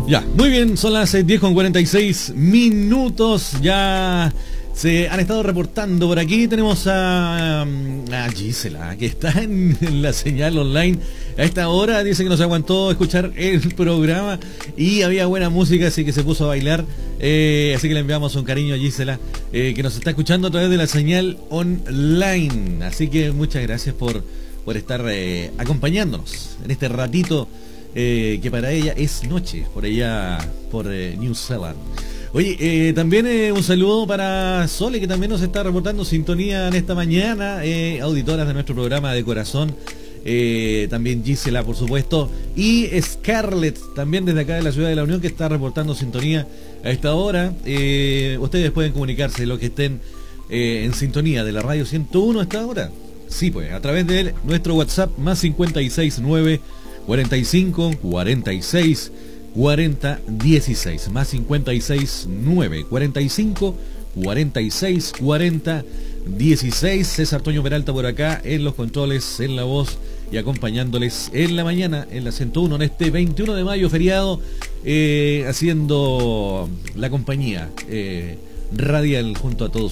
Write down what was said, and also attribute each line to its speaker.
Speaker 1: Ya, muy bien, son las 10:46. Ya se han estado reportando por aquí. Tenemos a Gisela, que está en la señal online a esta hora. Dice que nos aguantó escuchar el programa y había buena música, así que se puso a bailar. Así que le enviamos un cariño a Gisela, que nos está escuchando a través de la señal online. Así que muchas gracias por estar acompañándonos en este ratito. Que para ella es noche, por allá, por New Zealand. Oye, también un saludo para Sole, que también nos está reportando sintonía en esta mañana, auditoras de nuestro programa de corazón, también Gisela, por supuesto, y Scarlett, también desde acá de la Ciudad de la Unión, que está reportando sintonía a esta hora. Ustedes pueden comunicarse, los que estén en sintonía de la radio 101 a esta hora. Sí, pues, a través de nuestro WhatsApp, más 569 45 46 40 16, más 56 9 45 46 40 16. César Toño Peralta por acá en los controles, en la voz y acompañándoles en la mañana en la 101 en este 21 de mayo feriado, haciendo la compañía radial junto a todos